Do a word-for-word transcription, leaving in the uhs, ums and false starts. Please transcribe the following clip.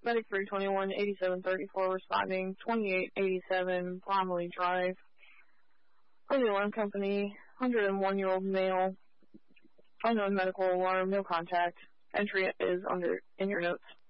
Medic three twenty-one, eighty-seven thirty-four responding, twenty-eight eighty-seven Bromley Drive. Clothing Alarm Company, one hundred one-year-old male, unknown medical alarm, no contact. Entry is under in your notes.